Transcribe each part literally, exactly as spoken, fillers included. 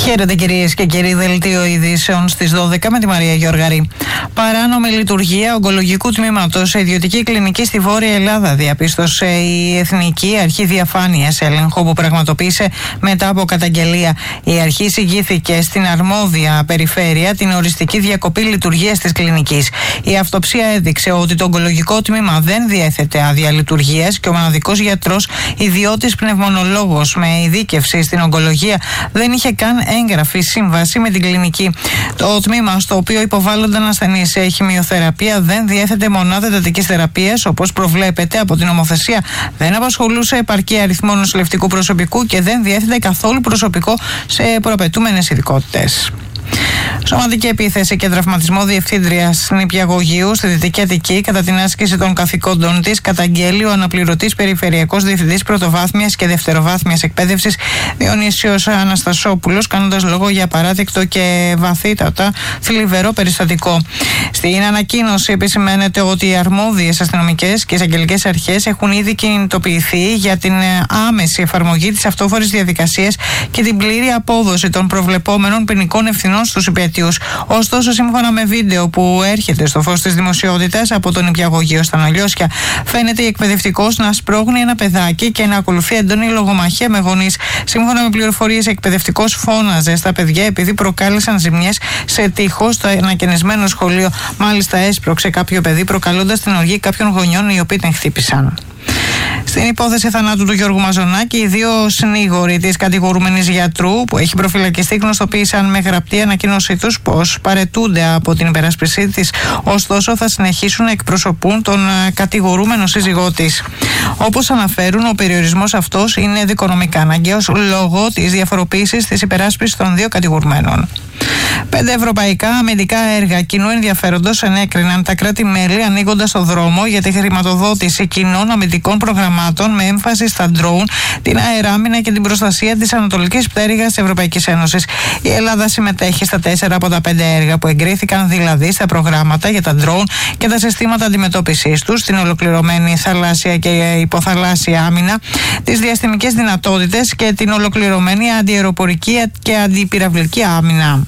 Χαίρετε κυρίες και κύριοι, δελτίο ειδήσεων στις δώδεκα με τη Μαρία Γιώργαρη. Παράνομη λειτουργία ογκολογικού τμήματος σε ιδιωτική κλινική στη Βόρεια Ελλάδα, διαπίστωσε η Εθνική Αρχή Διαφάνειας, έλεγχο που πραγματοποίησε μετά από καταγγελία. Η αρχή εισηγήθηκε στην αρμόδια περιφέρεια την οριστική διακοπή λειτουργίας της κλινικής. Η αυτοψία έδειξε ότι το ογκολογικό τμήμα δεν διέθετε άδεια λειτουργίας και ο μοναδικός γιατρός, ιδιώτης πνευμονολόγος με ειδίκευση στην ογκολογία, δεν είχε καν έγγραφη σύμβαση με την κλινική. Το τμήμα στο οποίο υποβάλλονταν ασθενείς σε χημειοθεραπεία δεν διέθετε μονάδα εντατικής θεραπείας όπως προβλέπεται από την νομοθεσία, δεν απασχολούσε επαρκή αριθμό νοσηλευτικού προσωπικού και δεν διέθετε καθόλου προσωπικό σε προαπαιτούμενες ειδικότητες. Σωματική επίθεση και τραυματισμό διευθύντριας νηπιαγωγείου στη Δυτική Αττική κατά την άσκηση των καθηκόντων της, καταγγέλει ο αναπληρωτής περιφερειακός διευθυντής πρωτοβάθμιας και δευτεροβάθμιας εκπαίδευσης Διονύσιος Αναστασόπουλος, κάνοντας λόγο για παράδεικτο και βαθύτατα θλιβερό περιστατικό. Στην ανακοίνωση επισημαίνεται ότι οι αρμόδιες αστυνομικές και εισαγγελικές αρχές έχουν ήδη κινητοποιηθεί για την άμεση εφαρμογή της αυτόφορης διαδικασίας και την πλήρη απόδοση των προβλεπόμενων ποινικών ευθυνών στους υπαιτίους. Ωστόσο, σύμφωνα με βίντεο που έρχεται στο φως της δημοσιότητας από τον νηπιαγωγείο στα Ναλιώσια, φαίνεται η εκπαιδευτικός να σπρώχνει ένα παιδάκι και να ακολουθεί έντονη λογομαχία με γονείς. Σύμφωνα με πληροφορίες, εκπαιδευτικός φώναζε στα παιδιά επειδή προκάλεσαν ζημιές σε τείχος στο ανακαινισμένο σχολείο. Μάλιστα, έσπρωξε κάποιο παιδί προκαλώντας την οργή κάποιων γονιών οι οποίοι την χτύπησαν. Στην υπόθεση θανάτου του Γιώργου Μαζονάκη, οι δύο συνήγοροι της κατηγορούμενης γιατρού που έχει προφυλακιστεί γνωστοποίησαν με γραπτή ανακοίνωσή τους πως παραιτούνται από την υπεράσπιση της, ωστόσο θα συνεχίσουν να εκπροσωπούν τον κατηγορούμενο σύζυγό της. Όπως αναφέρουν, ο περιορισμός αυτός είναι δικονομικά αναγκαίος λόγω της διαφοροποίησης της υπεράσπισης των δύο κατηγορουμένων. Πέντε ευρωπαϊκά αμυντικά έργα κοινού ενδιαφέροντος ενέκριναν τα κράτη-μέλη, ανοίγοντας το δρόμο για τη χρηματοδότηση κοινών αμυντικών προγραμμάτων με έμφαση στα ντρόουν, την αεράμινα και την προστασία της ανατολικής πτέρυγας της Ευρωπαϊκής Ένωσης. Η Ελλάδα συμμετέχει στα τέσσερα από τα πέντε έργα που εγκρίθηκαν, δηλαδή στα προγράμματα για τα ντρόουν και τα συστήματα αντιμετώπισης τους, την ολοκληρωμένη θαλάσσια και υποθαλάσσια άμυνα, τις διαστημικές δυνατότητες και την ολοκληρωμένη αντιαεροπορική και αντιπυραυλική άμυνα.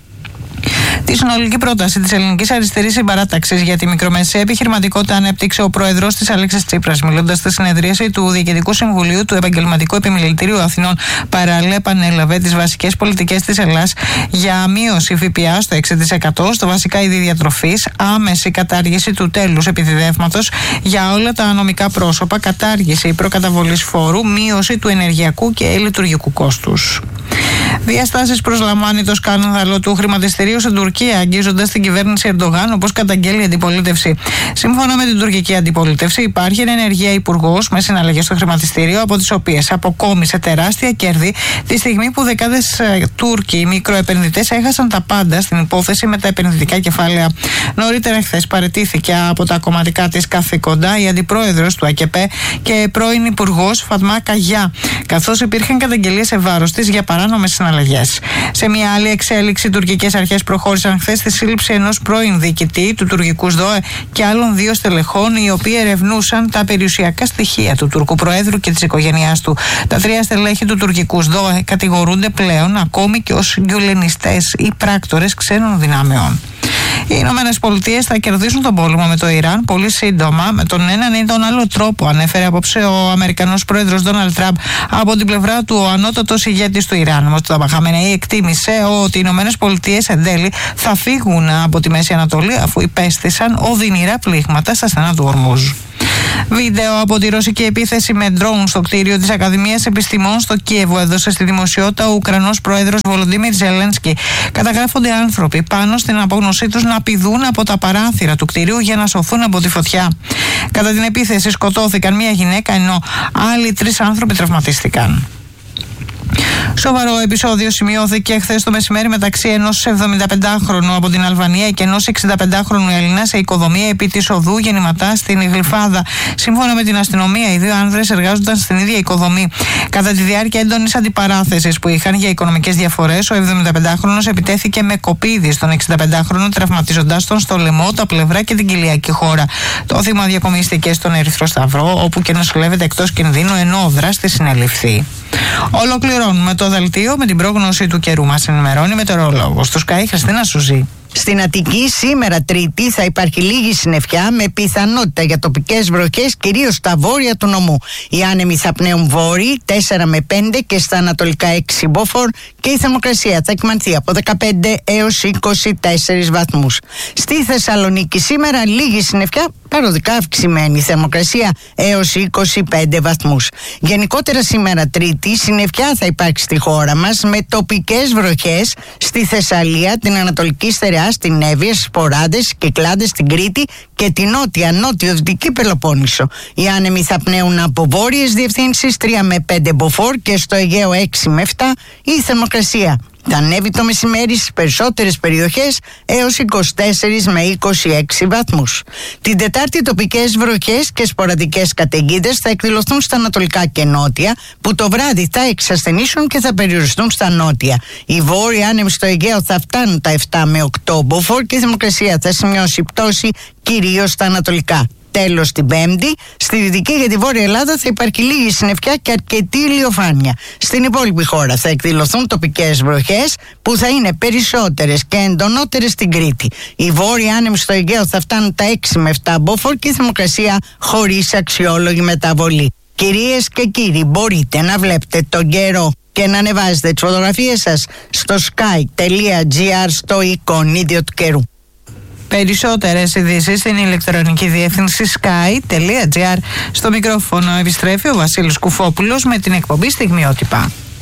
Τη συνολική πρόταση της Ελληνικής Αριστερής Συμπαράταξης για τη μικρομεσαία επιχειρηματικότητα ανέπτυξε ο πρόεδρος της Αλέξης Τσίπρας, μιλώντας στη συνεδρίαση του Διοικητικού Συμβουλίου του Επαγγελματικού Επιμελητηρίου Αθηνών. Παράλληλα, επανέλαβε τις βασικές πολιτικές της Ελλάς για μείωση ΦΠΑ στο έξι τοις εκατό στο βασικά είδη διατροφής, άμεση κατάργηση του τέλους επιδιδεύματος για όλα τα νομικά πρόσωπα, κατάργηση προκαταβολής φόρου, μείωση του ενεργειακού και λειτουργικού κόστους. Διαστάσεις προσλαμβάνει το σκάνδαλο του χρηματιστηρίου στην Τουρκία, αγγίζοντας την κυβέρνηση Ερντογάν, όπως καταγγέλει η αντιπολίτευση. Σύμφωνα με την τουρκική αντιπολίτευση, υπάρχει ενεργεία υπουργός με συναλλαγές στο χρηματιστήριο, από τις οποίες αποκόμισε τεράστια κέρδη τη στιγμή που δεκάδες Τούρκοι μικροεπενδυτές έχασαν τα πάντα στην υπόθεση με τα επενδυτικά κεφάλαια. Νωρίτερα χθες παραιτήθηκε από τα κομματικά της καθήκοντα η αντιπρόεδρος του ΑΚΕΠΕ και πρώην υπουργός Φατμά Καγιά, καθώς υπήρχαν καταγγελίες σε βάρος της για παράνομες συναλλαγές. Σε μια άλλη εξέλιξη, οι τουρκικές αρχές προχώρησαν χθες στη σύλληψη ενός πρώην διοικητή του τουρκικού ΣΔΟΕ και άλλων δύο στελεχών, οι οποίοι ερευνούσαν τα περιουσιακά στοιχεία του Τούρκου Προέδρου και της οικογένειάς του. Τα τρία στελέχη του τουρκικού ΣΔΟΕ κατηγορούνται πλέον ακόμη και ως γκιουλενιστές ή πράκτορες ξένων δυνάμεων. Οι Ηνωμένες Πολιτείες θα κερδίσουν τον πόλεμο με το Ιράν πολύ σύντομα, με τον έναν ή τον άλλο τρόπο, ανέφερε απόψε ο Αμερικανός πρόεδρος Ντόναλντ Τραμπ. Από την πλευρά του, ο ανώτατος ηγέτης του Ιράν, όμως το Χαμενεή, εκτίμησε ότι οι Ηνωμένες Πολιτείες εν τέλει θα φύγουν από τη Μέση Ανατολή αφού υπέστησαν οδυνηρά πλήγματα στα στενά του Ορμούζ. Βίντεο από τη ρωσική επίθεση με ντρόουν στο κτίριο της Ακαδημίας Επιστημών στο Κίεβο έδωσε στη δημοσιότητα ο Ουκρανός πρόεδρος Βολοντίμιρ Ζελένσκι. Καταγράφονται άνθρωποι πάνω στην απόγνωσή τους να πηδούν από τα παράθυρα του κτιρίου για να σωθούν από τη φωτιά. Κατά την επίθεση σκοτώθηκαν μία γυναίκα, ενώ άλλοι τρεις άνθρωποι τραυματίστηκαν. Σοβαρό επεισόδιο σημειώθηκε χθες το μεσημέρι μεταξύ ενός εβδομηνταπεντάχρονου από την Αλβανία και ενός εξηνταπεντάχρονου Έλληνα σε οικοδομία επί της οδού Γεννηματά στην Γλυφάδα. Σύμφωνα με την αστυνομία, οι δύο άνδρες εργάζονταν στην ίδια οικοδομή. Κατά τη διάρκεια έντονης αντιπαράθεσης που είχαν για οικονομικές διαφορές, ο εβδομηνταπεντάχρονος επιτέθηκε με κοπίδι στον εξηνταπεντάχρονο, τραυματίζοντάς τον στο λαιμό, τα πλευρά και την κοιλιακή χώρα. Το θύμα διακομίστηκε στον Ερυθρό Σταυρό, όπου και νοσηλεύεται εκτός κινδύνου, ενώ ο δράστης συνελήφθη. Ολοκληρώνουμε το δελτίο με την πρόγνωση του καιρού. Μας ενημερώνει μετεωρολόγος του Sky, Χριστίνα Σουζή. Στην Αττική σήμερα Τρίτη θα υπάρχει λίγη συννεφιά με πιθανότητα για τοπικές βροχές κυρίως στα βόρεια του νομού. Οι άνεμοι θα πνέουν βόρειοι τέσσερα με πέντε και στα ανατολικά έξι μποφόρ και η θερμοκρασία θα κυμανθεί από δεκαπέντε έως είκοσι τέσσερις βαθμούς. Στη Θεσσαλονίκη σήμερα λίγη συννεφιά, παροδικά αυξημένη θερμοκρασία έως είκοσι πέντε βαθμούς. Γενικότερα σήμερα Τρίτη συννεφιά θα υπάρξει στη χώρα μας με τοπικές βροχές στη Θεσσαλία, την Ανατολική Στερεά, στην Εύβοια, στις Ποράδες, Κυκλάδες, στην Κρήτη και την νότια νότιο-δυτική Πελοπόννησο. Οι άνεμοι θα πνέουν από βόρειες διευθύνσεις τρία με πέντε μποφόρ και στο Αιγαίο έξι με επτά. Η θερμοκρασία θα ανέβει το μεσημέρι στις περισσότερες περιοχές έως είκοσι τέσσερα με είκοσι έξι βαθμούς. Την Τετάρτη τοπικές βροχές και σποραδικές καταιγίδες θα εκδηλωθούν στα ανατολικά και νότια, που το βράδυ θα εξασθενήσουν και θα περιοριστούν στα νότια. Οι βόρειοι άνεμοι στο Αιγαίο θα φτάνουν τα επτά με οκτώ μποφόρ και η θερμοκρασία θα σημειώσει πτώση κυρίως στα ανατολικά. Τέλος, την Πέμπτη, στη Δυτική και τη Βόρεια Ελλάδα θα υπάρχει λίγη συννεφιά και αρκετή ηλιοφάνεια. Στην υπόλοιπη χώρα θα εκδηλωθούν τοπικές βροχές που θα είναι περισσότερες και εντονότερες στην Κρήτη. Οι βόρειοι άνεμοι στο Αιγαίο θα φτάνουν τα έξι με επτά μποφόρ και η θερμοκρασία χωρίς αξιόλογη μεταβολή. Κυρίες και κύριοι, μπορείτε να βλέπετε τον καιρό και να ανεβάζετε τις φωτογραφίες σας στο sky.gr στο εικονίδιο του καιρού. Περισσότερες ειδήσεις στην ηλεκτρονική διεύθυνση sky.gr. Στο μικρόφωνο επιστρέφει ο Βασίλης Κουφόπουλος με την εκπομπή Στιγμιότυπα.